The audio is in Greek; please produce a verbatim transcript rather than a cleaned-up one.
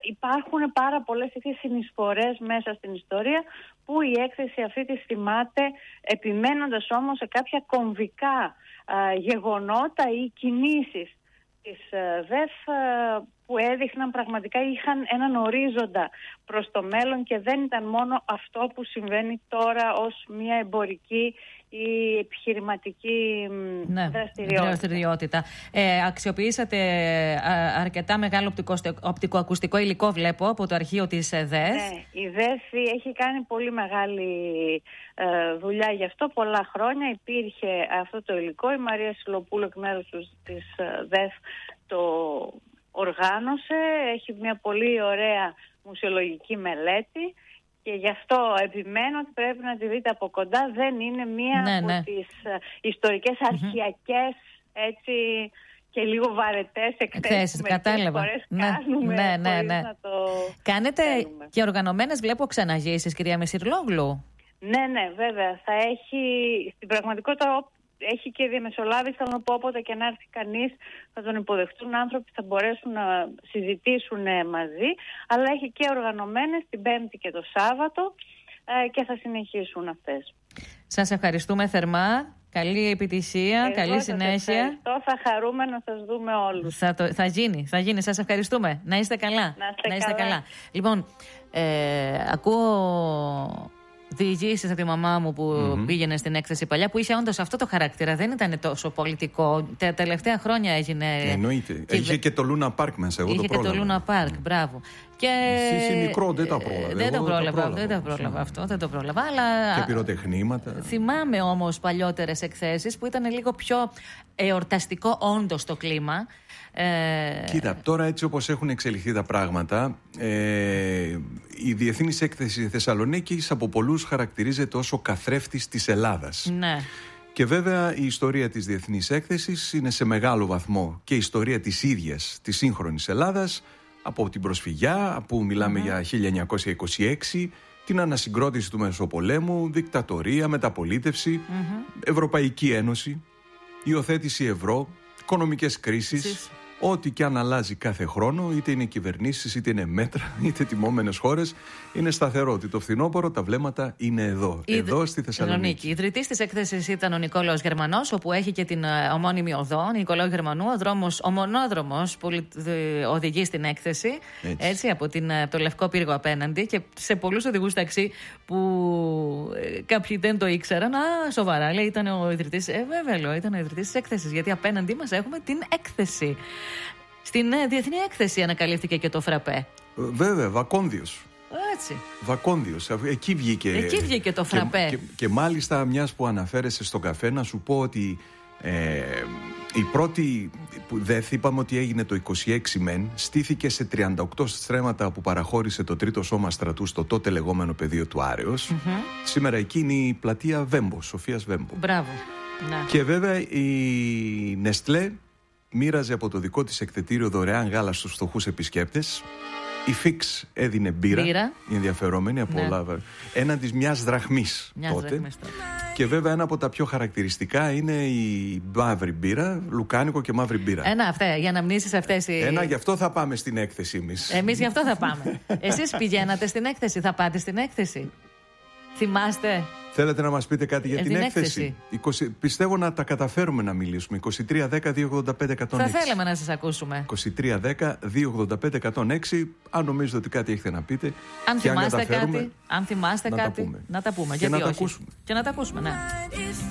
υπάρχουν πάρα πολλές συνεισφορές μέσα στην ιστορία που η έκθεση αυτή τη θυμάται, επιμένοντας όμως σε κάποια κομβικά α, γεγονότα ή κινήσεις της ΔΕΘ που έδειχναν πραγματικά, είχαν έναν ορίζοντα προς το μέλλον και δεν ήταν μόνο αυτό που συμβαίνει τώρα ως μια εμπορική ή επιχειρηματική ναι, δραστηριότητα. δραστηριότητα. Ε, αξιοποιήσατε αρκετά μεγάλο οπτικοακουστικό υλικό, βλέπω, από το αρχείο της ΔΕΘ. Ναι, η ΔΕΘ έχει κάνει πολύ μεγάλη ε, δουλειά γι' αυτό πολλά χρόνια. Υπήρχε αυτό το υλικό. Η Μαρία Σιλοπούλου, εκ μέρους της ΔΕΘ, το οργάνωσε. Έχει μια πολύ ωραία μουσεολογική μελέτη. Και γι' αυτό επιμένω ότι πρέπει να τη δείτε από κοντά. Δεν είναι μία ναι, από ναι. τις uh, ιστορικές αρχαιακές, έτσι, και λίγο βαρετές εκθέσεις που μερικές φορές ναι, κάνουμε ναι, ναι, ναι. να το Κάνετε θέλουμε. Και οργανωμένες, βλέπω, ξαναγήσεις, κυρία Μεσιρλόγλου. Ναι, ναι, βέβαια. Θα έχει, στην πραγματικότητα, έχει και διαμεσολάβηση, θέλω να πω, όποτε και να έρθει κανείς θα τον υποδεχτούν άνθρωποι, θα μπορέσουν να συζητήσουν μαζί, αλλά έχει και οργανωμένες την Πέμπτη και το Σάββατο ε, και θα συνεχίσουν αυτές. Σας ευχαριστούμε θερμά. Καλή επιτυχία, εγώ καλή συνέχεια. Ευχαριστώ, θα χαρούμε να σας δούμε όλους. Θα, το, θα γίνει, θα γίνει. Σας ευχαριστούμε. Να είστε καλά. Να είστε, να είστε καλά. καλά. Λοιπόν, ε, ακούω διηγήσεις από τη μαμά μου που mm-hmm. πήγαινε στην έκθεση παλιά, που είχε όντως αυτό το χαρακτήρα. Δεν ήταν τόσο πολιτικό. Τα τελευταία χρόνια έγινε. Εννοείται. Και... Είχε και το Λούνα Πάρκ μέσα. Εγώ είχε το και το Λούνα Πάρκ, μπράβο. Και... Εσύ μικρό, δεν τα πρόλαβα. Δεν το πρόλαβα, δεν τα πρόλαβα αυτό, δεν το πρόλαβα. Αλλά... Και πυροτεχνήματα. Θυμάμαι όμως παλιότερες εκθέσεις που ήταν λίγο πιο εορταστικό όντως το κλίμα. Ε... Κοίτα, τώρα έτσι όπως έχουν εξελιχθεί τα πράγματα, ε, η Διεθνής Έκθεση Θεσσαλονίκης από πολλούς χαρακτηρίζεται ως ο καθρέφτης της Ελλάδας. Ναι. Και βέβαια η ιστορία της Διεθνής Έκθεσης είναι σε μεγάλο βαθμό και η ιστορία της ίδιας της σύγχρονης Ελλάδας, από την προσφυγιά, που μιλάμε mm-hmm. για χίλια εννιακόσια είκοσι έξι, την ανασυγκρότηση του Μεσοπολέμου, δικτατορία, μεταπολίτευση, mm-hmm. Ευρωπαϊκή Ένωση, υιοθέτηση ευρώ, οικονομικές κρίσεις, ό,τι και αν αλλάζει κάθε χρόνο, είτε είναι κυβερνήσεις, είτε είναι μέτρα, είτε τιμόμενες χώρες, είναι σταθερό ότι το φθινόπωρο τα βλέμματα είναι εδώ, η εδώ στη Θεσσαλονίκη. Ιδρυτής της έκθεσης ήταν ο Νικόλαος Γερμανός, όπου έχει και την uh, ομώνυμη οδό Νικολάου Γερμανού, ο δρόμος, ο μονόδρομος που οδηγεί στην έκθεση, έτσι, έτσι από την, uh, το Λευκό Πύργο απέναντι, και σε πολλούς οδηγούς ταξί που uh, κάποιοι δεν το ήξεραν, α, σοβαρά, λέει, ήταν ο ιδρυτής, ε, βέβαια, λέω, ήταν ο ιδρυτής της έκθεσης, γιατί απέναντί μας έχουμε την έκθεση. Στην ε, Διεθνή Έκθεση ανακαλύφθηκε και το φραπέ. Βέβαια, Βακόνδιος. Έτσι. Βακόνδιος. Εκεί βγήκε, Εκεί βγήκε το φραπέ. Και, και, και μάλιστα, μιας που αναφέρεσαι στον καφέ, να σου πω ότι ε, η πρώτη που δεν είπαμε ότι έγινε το είκοσι έξι μεν, στήθηκε σε τριάντα οκτώ στρέμματα που παραχώρησε το τρίτο σώμα στρατού στο τότε λεγόμενο πεδίο του Άρεως. Mm-hmm. Σήμερα εκεί είναι η πλατεία Βέμπο, Σοφίας Βέμπο. Μπράβο. Να. Και βέβαια η Νεστλέ μοίραζε από το δικό της εκθετήριο δωρεάν γάλα στους φτωχούς επισκέπτες. Η Φίξ έδινε μπύρα, μπύρα. η ενδιαφερόμενη από ναι. Λάβαρ, έναντι μιας δραχμής μιας τότε. Δραχμής, τότε. Και βέβαια ένα από τα πιο χαρακτηριστικά είναι η μαύρη μπύρα, λουκάνικο και μαύρη μπύρα. Ένα, αυτά, για να μνήσεις αυτές οι... Ένα, γι' αυτό θα πάμε στην έκθεση εμείς. Εμείς γι' αυτό θα πάμε. Εσείς πηγαίνατε στην έκθεση, θα πάτε στην έκθεση. Θυμάστε? Θέλετε να μας πείτε κάτι για ε, την, την έκθεση? έκθεση. είκοσι, πιστεύω να τα καταφέρουμε να μιλήσουμε. είκοσι τρία δέκα δύο ογδόντα πέντε εκατόν έξι. Θα θέλαμε να σας ακούσουμε. είκοσι τρία δέκα δύο ογδόντα πέντε εκατόν έξι. Αν νομίζετε ότι κάτι έχετε να πείτε. Αν θυμάστε αν κάτι, αν θυμάστε να κάτι, τα πούμε. να τα πούμε. Και γιατί να τα όχι. ακούσουμε. Και να τα ακούσουμε, ναι.